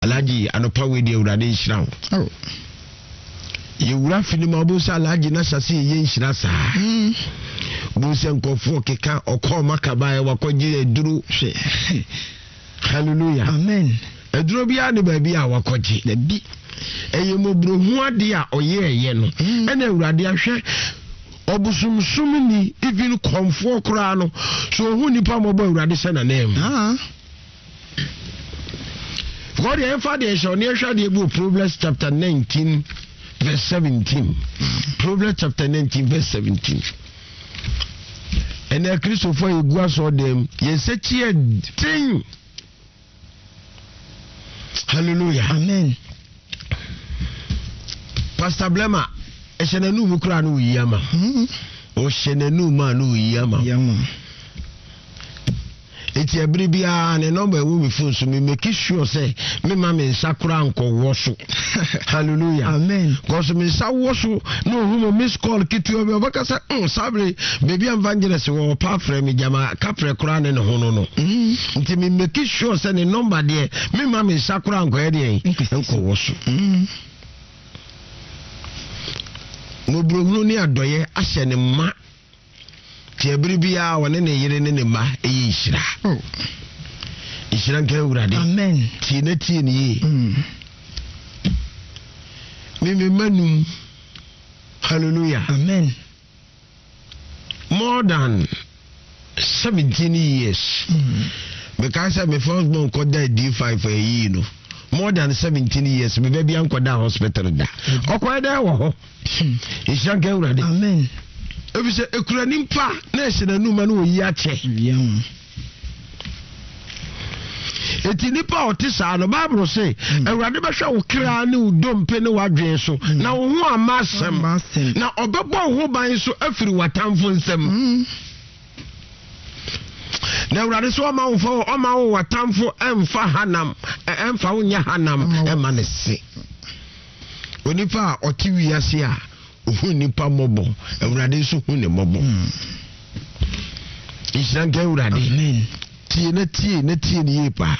Alaji anopa we de urade nhyira wo ye wura fini ma bo sa alaji na sase ye nhyira saa bo se nkofo keka okọ makaba e wakọgye eduru hwe hallelujah amen eduru bia ne ba bia wakọgye na bi eye mobrohu ade a oye no ena urade ahwe obusumsum ni even komfo kura no so hu nipa mobo urade se na nem God the Father shall near the Proverbs chapter 19 verse 17. Proverbs chapter 19 verse 17. And then Christopher you saw them. Yes, a thing. Hallelujah. Amen. Pastor Blema, a shenanu mukranu yama. O shenanu manu yama. It's a bribia and a number will be full so me make sure say me mama sakura anko washu. Hallelujah. Amen. Because me sa washu no who miss call kitu obi obaka say sabre baby evangelist wo pa frame me jama kapre kura ne ho no. Nti me make sure say the number there me mama sakura anko e dey anko washu. Mo brohunu ni adoye ahye ne ma Tiabribia wane ne yere ne ma eyi nhyira. Nhyira nka urade. Amen. Tie na tie ni. Me manum. Hallelujah. Amen. More than 17 years. Because my first born called that D5 for a year, no. More than 17 years, me baby anko da hospital da. Okwa da wo ho. Nhyira nka urade. Amen. Ebi se ekura nimpa na ehina numa no oyi ache eti nipa otisa no Bible say Awurade behwe wo kra ne udompe ne wadwen so na wo ho amasem na obebo ho ban so afiri watamfo nsem na Awurade so ma wo watamfo emfa hanam emfa wo nya hanam ema ne se onipa otiwi ase a hu nipa mobo Awurade so hu ne mobo Ishanke Awurade amen tie na tie ni pa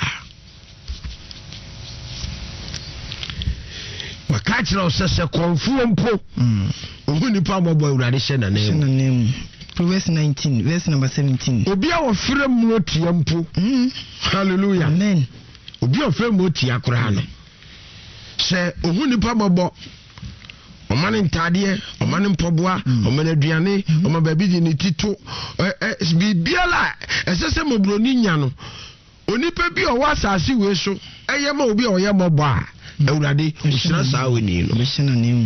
wakachira osese konfuo mpo hu nipa mobo Awurade hye na nem Proverbs 19 verse number 17 obi a ofre mu otia mpo hallelujah amen obi a ofre mu otia kora no se hu nipa mobo Omani ntade, omani mpoboa, omani aduane, omani baby di ni tito. Bibiala, esese mobroni nya no. Onipa bi o wa asase we so, eye ma obi o ye mobo a. Awurade, osira saa we ni no. Mehina nem.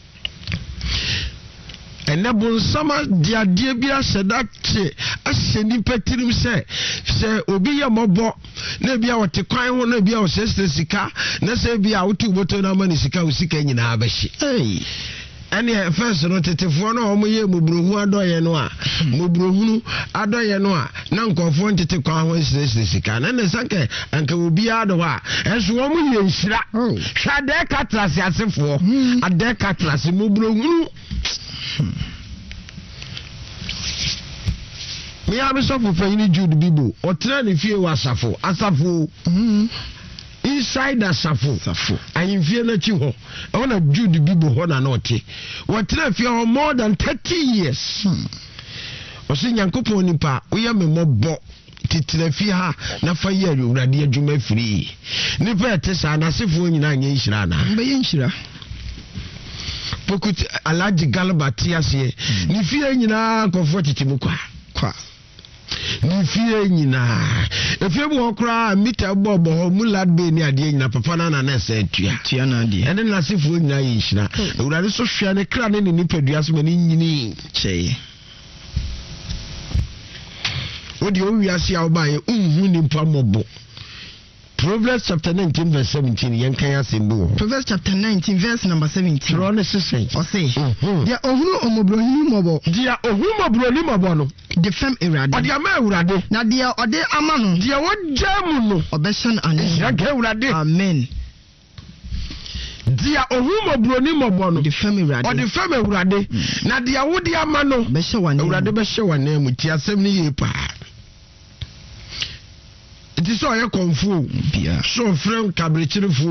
Enebun sama diade bi asedate, aseni petirim se obi ye mobo, na bia wote kwan ho na bia o sese sika, na se bia wotu boto na mani sika usika nyina abashi. Ene first no tetefo no omo ye mobrohu adoye no a mobrohunu adoye no a na nkofo ntete kwan ho sese sika na ne sanke anka obi ado a enso omo ye nhyira hwa de katrase asefo ade katrase mobrohunu me abiso fofani Jude Bibo otra ne fie wasafo asafo inside asafo ayimfie na chi ho ona Jude Bibo ho na ote wotra fie ho more than 30 years osi nyankopon nipa oya me mobo titira fie ha na fa ye Awurade adwuma firi nipa etesa na asefo nyina anya nhyira na be nhyira Pokuti Alaji Galba tiase ni fie nyina kofo titimu kwa ni fie nyina efie bu okra mita bobo ho mulad be ni ade nyina papa na na se tua na ade ene na sefo nyina yinhyira Awurade so hwea ne kra ne ni padua so mani nyini chei odi o wiase a obaye unhu ni mpa mobo Proverbs chapter 19 verse 17 yankaya sembo Proverbs chapter 19 verse number 17 Rone sese o say dia ohunu omobrohini mobo dia ohunu mobroni mobo no de fam Awurade odi ama Awurade na dia ode ama no dia wojamu no obehyan ane yankaya Awurade amen dia ohunu mobroni mobo no de fam Awurade odi fam Awurade na dia wodi ama no behye wane Awurade behye wane mu ti asem ni ye pa nti sɛ ɔyɛ kɔnfo bia so frɛ kabrikyerefo